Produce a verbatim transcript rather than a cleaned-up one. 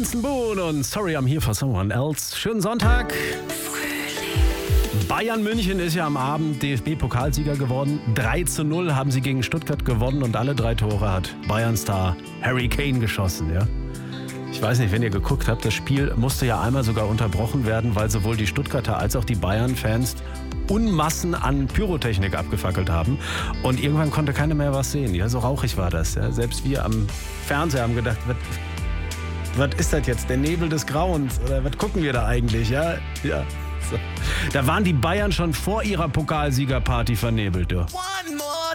Benson Boone und Sorry I'm Here for Someone Else. Schönen Sonntag. Bayern München ist ja am Abend D F B-Pokalsieger geworden. drei zu null haben sie gegen Stuttgart gewonnen und alle drei Tore hat Bayern-Star Harry Kane geschossen. Ja? Ich weiß nicht, wenn ihr geguckt habt, das Spiel musste ja einmal sogar unterbrochen werden, weil sowohl die Stuttgarter als auch die Bayern-Fans Unmassen an Pyrotechnik abgefackelt haben. Und irgendwann konnte keiner mehr was sehen. Ja, so rauchig war das. Ja? Selbst wir am Fernseher haben gedacht, was, was ist das jetzt? Der Nebel des Grauens? Oder was gucken wir da eigentlich? Ja, ja. So. Da waren die Bayern schon vor ihrer Pokalsiegerparty vernebelt. Du. One more.